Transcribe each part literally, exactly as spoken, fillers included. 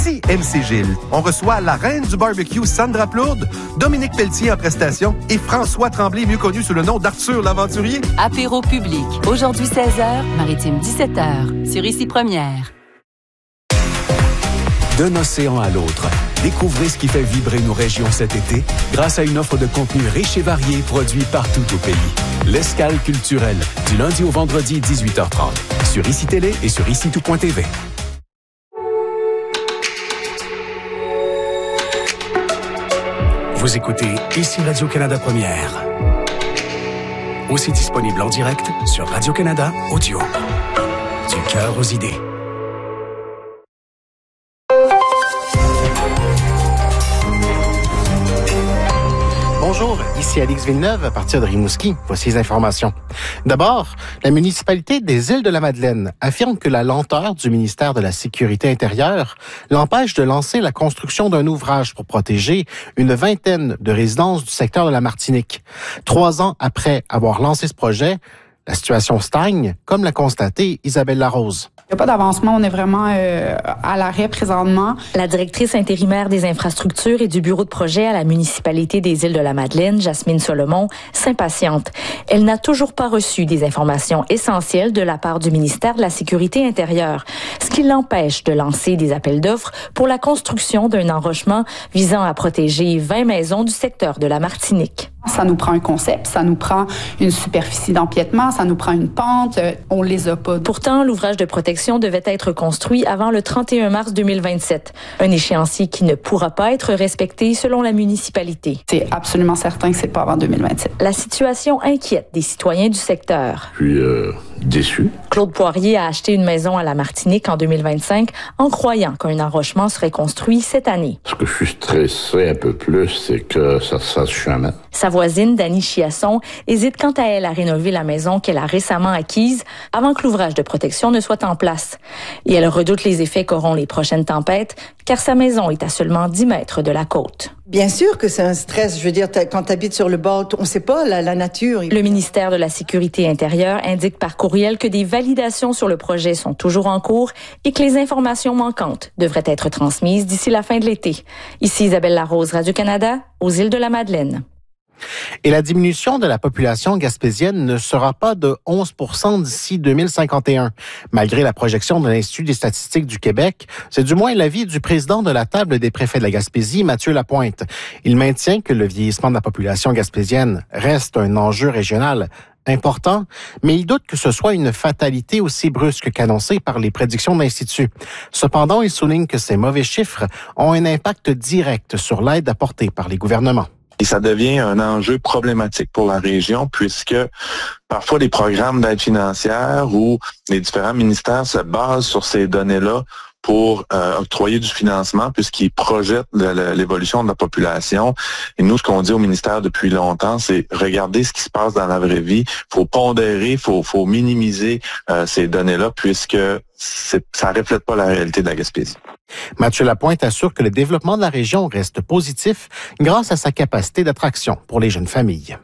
Ici M C Gilles. On reçoit la reine du barbecue, Sandra Plourde, Dominique Pelletier en prestation et François Tremblay, mieux connu sous le nom d'Arthur l'Aventurier. Apéro public. Aujourd'hui seize heures, Maritime dix-sept heures. Sur Ici Première. D'un océan à l'autre, découvrez ce qui fait vibrer nos régions cet été grâce à une offre de contenu riche et varié produit partout au pays. L'Escale culturelle, du lundi au vendredi, dix-huit heures trente, sur Ici Télé et sur ici tout point t v. Vous écoutez Ici Radio-Canada Première. Aussi disponible en direct sur Radio-Canada Audio. Du cœur aux idées. Bonjour, ici Alix Villeneuve à partir de Rimouski. Voici les informations. D'abord, la municipalité des Îles-de-la-Madeleine affirme que la lenteur du ministère de la Sécurité intérieure l'empêche de lancer la construction d'un ouvrage pour protéger une vingtaine de résidences du secteur de la Martinique. Trois ans après avoir lancé ce projet, la situation stagne, comme l'a constaté Isabelle Larose. Il n'y a pas d'avancement, on est vraiment euh, à l'arrêt présentement. La directrice intérimaire des infrastructures et du bureau de projet à la municipalité des Îles-de-la-Madeleine, Jasmine Solomon, s'impatiente. Elle n'a toujours pas reçu des informations essentielles de la part du ministère de la Sécurité intérieure, ce qui l'empêche de lancer des appels d'offres pour la construction d'un enrochement visant à protéger vingt maisons du secteur de la Martinique. Ça nous prend un concept, ça nous prend une superficie d'empiètement, ça nous prend une pente, on les a pas. Pourtant, l'ouvrage de protection devait être construit avant le trente et un mars deux mille vingt-sept, un échéancier qui ne pourra pas être respecté selon la municipalité. C'est absolument certain que c'est pas avant deux mille vingt-sept. La situation inquiète des citoyens du secteur. Je suis euh, déçu. Claude Poirier a acheté une maison à la Martinique en deux mille vingt-cinq en croyant qu'un enrochement serait construit cette année. Ce que je suis stressé un peu plus, c'est que ça se fasse jamais. Sa voisine, Dany Chiasson, hésite quant à elle à rénover la maison qu'elle a récemment acquise avant que l'ouvrage de protection ne soit en place. Et elle redoute les effets qu'auront les prochaines tempêtes, car sa maison est à seulement dix mètres de la côte. Bien sûr que c'est un stress. Je veux dire, quand tu habites sur le bord, on ne sait pas la, la nature. Le ministère de la Sécurité intérieure indique par courriel que des validations sur le projet sont toujours en cours et que les informations manquantes devraient être transmises d'ici la fin de l'été. Ici Isabelle Larose, Radio-Canada, aux Îles-de-la-Madeleine. Et la diminution de la population gaspésienne ne sera pas de onze pour cent d'ici deux mille cinquante et un. Malgré la projection de l'Institut des statistiques du Québec, c'est du moins l'avis du président de la Table des préfets de la Gaspésie, Mathieu Lapointe. Il maintient que le vieillissement de la population gaspésienne reste un enjeu régional important, mais il doute que ce soit une fatalité aussi brusque qu'annoncée par les prédictions de l'Institut. Cependant, il souligne que ces mauvais chiffres ont un impact direct sur l'aide apportée par les gouvernements. Et ça devient un enjeu problématique pour la région puisque parfois les programmes d'aide financière ou les différents ministères se basent sur ces données-là pour euh, octroyer du financement puisqu'ils projettent le, le, l'évolution de la population. Et nous, ce qu'on dit au ministère depuis longtemps, c'est regarder ce qui se passe dans la vraie vie. Il faut pondérer, il faut, faut minimiser euh, ces données-là puisque c'est, ça ne reflète pas la réalité de la Gaspésie. Mathieu Lapointe assure que le développement de la région reste positif grâce à sa capacité d'attraction pour les jeunes familles.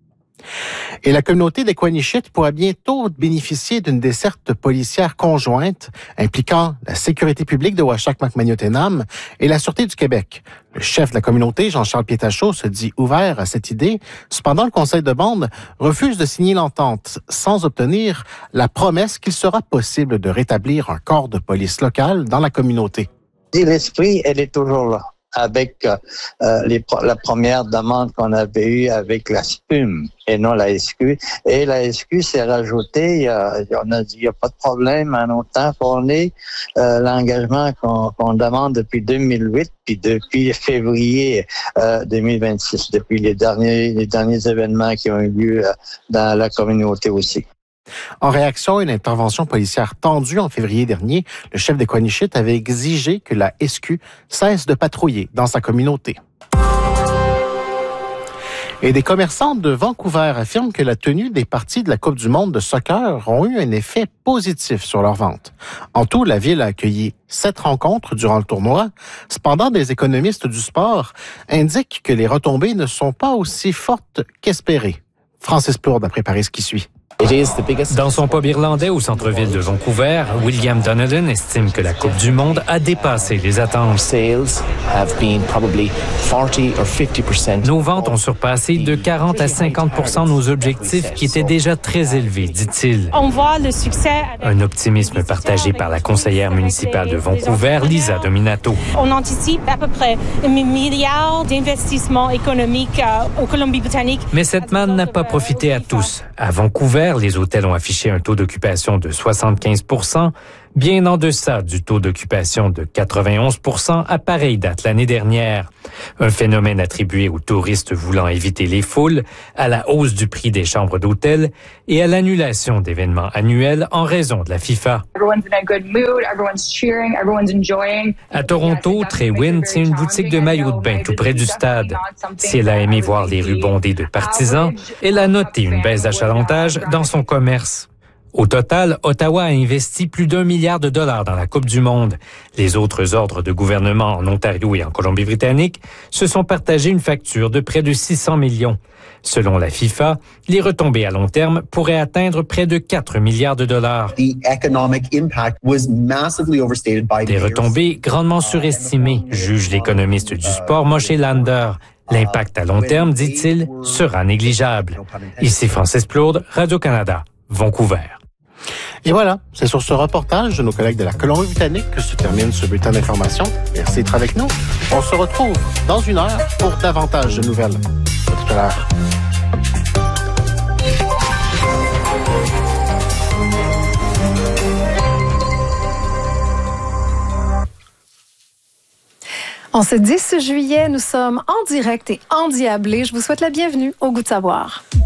Et la communauté d'Equanichit pourra bientôt bénéficier d'une desserte policière conjointe impliquant la sécurité publique de Uashac-Macmagnotenam et la Sûreté du Québec. Le chef de la communauté, Jean-Charles Pietachot, se dit ouvert à cette idée. Cependant, le conseil de bande refuse de signer l'entente sans obtenir la promesse qu'il sera possible de rétablir un corps de police local dans la communauté. L'esprit, elle est toujours là. Avec euh, les, la première demande qu'on avait eue avec la S P U M et non la S Q. Et la S Q s'est rajoutée, il y a, on a dit il n'y a pas de problème en autant qu'on ait euh, l'engagement qu'on, qu'on demande depuis deux mille huit puis depuis février euh, deux mille vingt-six, depuis les derniers, les derniers événements qui ont eu lieu euh, dans la communauté aussi. En réaction à une intervention policière tendue en février dernier, le chef d'Equanichit avait exigé que la S Q cesse de patrouiller dans sa communauté. Et des commerçants de Vancouver affirment que la tenue des parties de la Coupe du monde de soccer ont eu un effet positif sur leurs ventes. En tout, la ville a accueilli sept rencontres durant le tournoi. Cependant, des économistes du sport indiquent que les retombées ne sont pas aussi fortes qu'espérées. Francis Plourde a préparé ce qui suit. Dans son pub irlandais au centre-ville de Vancouver, William Donovan estime que la Coupe du monde a dépassé les attentes. Nos ventes ont surpassé de quarante à cinquante pour cent nos objectifs qui étaient déjà très élevés, dit-il. On voit le succès. Un optimisme partagé par la conseillère municipale de Vancouver, Lisa Dominato. On anticipe à peu près un milliard d'investissements économiques euh, au Colombie-Britannique. Mais cette manne n'a pas profité à tous. À Vancouver, les hôtels ont affiché un taux d'occupation de soixante-quinze pour cent, bien en deçà du taux d'occupation de quatre-vingt-onze pour cent à pareille date l'année dernière. Un phénomène attribué aux touristes voulant éviter les foules, à la hausse du prix des chambres d'hôtel et à l'annulation d'événements annuels en raison de la FIFA. À Toronto, Trewin tient une boutique de maillots de bain tout près du stade. Si elle a aimé voir les rues bondées de partisans, elle a noté une baisse d'achalandage dans son commerce. Au total, Ottawa a investi plus d'un milliard de dollars dans la Coupe du monde. Les autres ordres de gouvernement en Ontario et en Colombie-Britannique se sont partagés une facture de près de six cents millions. Selon la FIFA, les retombées à long terme pourraient atteindre près de quatre milliards de dollars. Des retombées grandement surestimées, juge l'économiste du sport Moshe Lander. L'impact à long terme, dit-il, sera négligeable. Ici Francis Plourde, Radio-Canada, Vancouver. Et voilà, c'est sur ce reportage de nos collègues de la Colombie-Britannique que se termine ce bulletin d'information. Merci d'être avec nous. On se retrouve dans une heure pour davantage de nouvelles. À tout à l'heure. En ce dix juillet, nous sommes en direct et endiablés. Je vous souhaite la bienvenue au Goût de savoir.